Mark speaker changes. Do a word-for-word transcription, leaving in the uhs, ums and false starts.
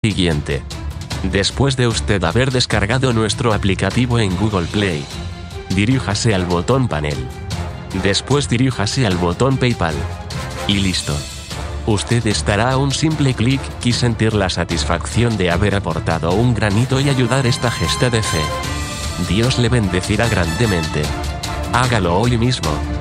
Speaker 1: Siguiente. Después de usted haber descargado nuestro aplicativo en Google Play, diríjase al botón Panel. Después diríjase al botón PayPal. Y listo. Usted estará a un simple clic y sentir la satisfacción de haber aportado un granito y ayudar esta gesta de fe. Dios le bendecirá grandemente. Hágalo hoy mismo.